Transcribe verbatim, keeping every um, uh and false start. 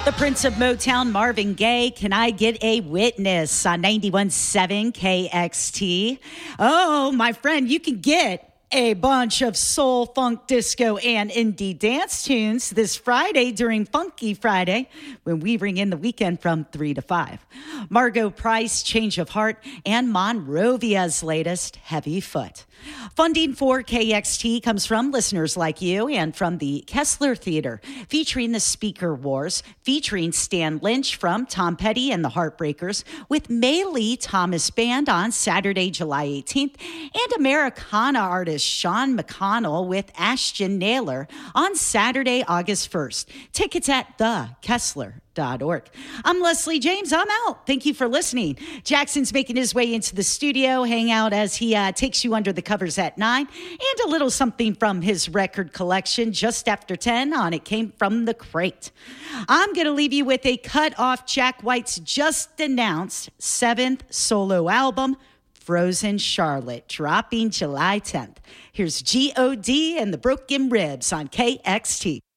The Prince of Motown, Marvin Gaye, Can I Get a Witness on ninety-one point seven K X T. Oh, my friend, you can get a bunch of soul, funk, disco, and indie dance tunes this Friday during Funky Friday when we bring in the weekend from three to five. Margot Price, Change of Heart, and Monrovia's latest, Heavy Foot. Funding for K X T comes from listeners like you and from the Kessler Theater, featuring the Speaker Wars, featuring Stan Lynch from Tom Petty and the Heartbreakers, with May Lee Thomas Band on Saturday, July eighteenth, and Americana artist Sean McConnell with Ashton Naylor on Saturday, August first. Tickets at the Kessler dot org. I'm Leslie James. I'm out. Thank you for listening. Jackson's making his way into the studio. Hang out as he uh, takes you under the covers at nine, and a little something from his record collection just after ten on It Came From the Crate. I'm going to leave you with a cut off Jack White's just announced seventh solo album, Frozen Charlotte, dropping July tenth. Here's G O D and the Broken Ribs on K X T.